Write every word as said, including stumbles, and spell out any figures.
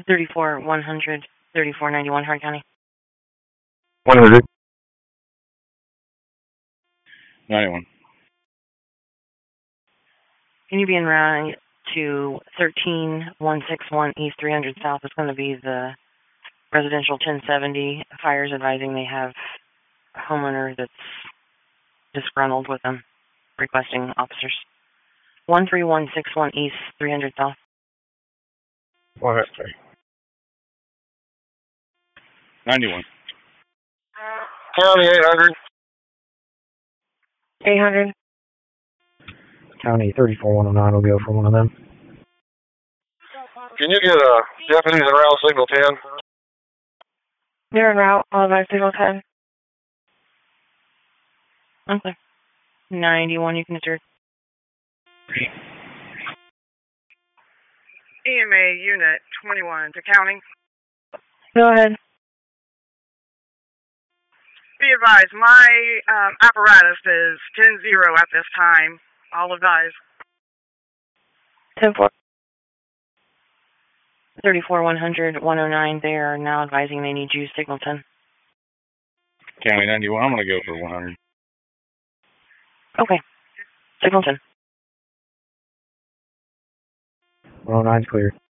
thirty-four one hundred, thirty-four ninety-one, Hart County. one hundred. ninety-one. Can you be en route to thirteen one sixty-one East three hundred South? It's going to be the residential ten seventy. Fire's advising they have a homeowner that's disgruntled with them, requesting officers. one three one six one East three hundred South. one hundred. ninety-one. County eight hundred. eight hundred. County thirty-four one oh nine will go for one of them. Can you get a deputies around signal ten? They're en route. All advise signal ten. Okay. ninety-one, you can assert. E M A Unit twenty-one to county. Go ahead. Be advised, my um, apparatus is ten zero at this time. I'll advise. ten four. thirty-four one hundred, one oh nine. They are now advising they need you, signal ten. County ninety-one. I'm going to go for one hundred. Okay. Signal ten. one oh nine's clear.